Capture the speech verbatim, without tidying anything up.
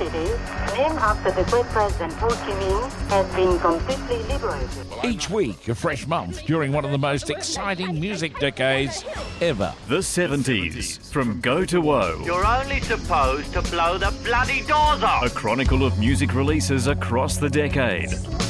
City, named after the great president Ho Chi Minh, has been completely liberated. Each week, a fresh month during one of the most exciting music decades ever. The seventies, from Go to Woe. You're only supposed to blow the bloody doors off. A chronicle of music releases across the decade.